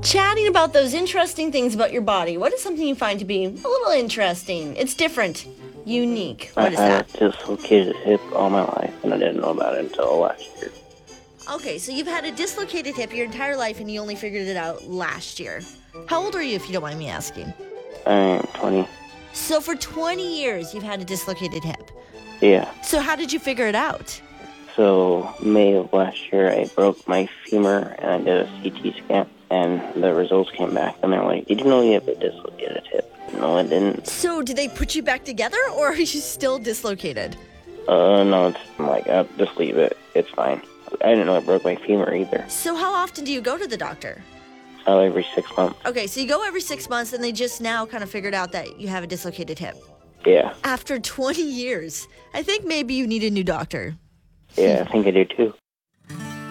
Chatting about those interesting things about your body. What is something you find to be a little interesting? It's different, unique. What is that? I had a dislocated hip all my life, and I didn't know about it until last year. Okay, so you've had a dislocated hip your entire life and you only figured it out last year. How old are you, if you don't mind me asking? I'm 20. So for 20 years, you've had a dislocated hip. Yeah. So how did you figure it out? So May of last year, I broke my femur, and I did a CT scan, and the results came back, and they're like, "Did you know you have a dislocated hip?" No, I didn't. So did they put you back together, or are you still dislocated? No, it's like, just leave it. It's fine. I didn't know I broke my femur either. So how often do you go to the doctor? Every 6 months. Okay, so you go every 6 months, and they just now kind of figured out that you have a dislocated hip. Yeah. After 20 years, I think maybe you need a new doctor. Yeah, I think I do too.